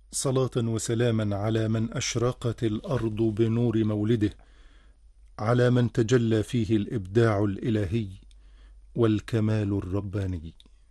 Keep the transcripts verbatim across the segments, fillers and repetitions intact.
صلاة وسلاما على من أشرقت الأرض بنور مولده، على من تجلى فيه الإبداع الإلهي والكمال الرباني.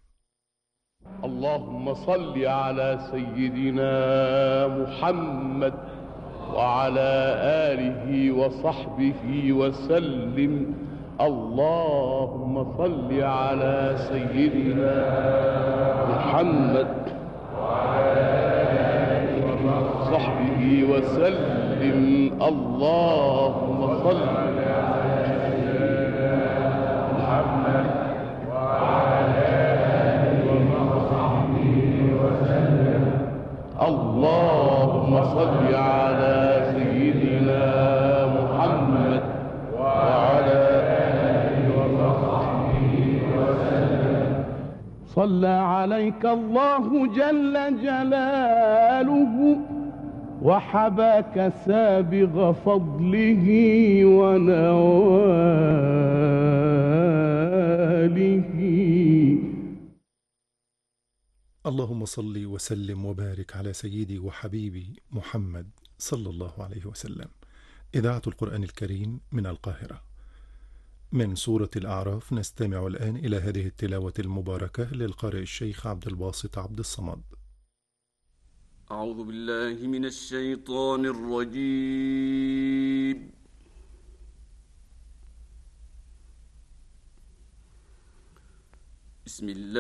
اللهم صل على سيدنا محمد وعلى آله وصحبه وسلم. اللهم صل على سيدنا محمد وعلى آله وصحبه وسلم. اللهم صل على سيدنا محمد وعلى آله وصحبه وسلم. اللهم صل على سيدنا محمد وعلى آله وصحبه وسلم. صلى عليك الله جل جلاله وحباك سابغ فضله ونواله. اللهم صل وسلم وبارك على سيدي وحبيبي محمد صلى الله عليه وسلم. إذاعة القرآن الكريم من القاهرة، من سورة الأعراف نستمع الآن إلى هذه التلاوة المباركة للقارئ الشيخ عبد الباسط عبد الصمد. أعوذ بالله من الشيطان الرجيم. بسم الله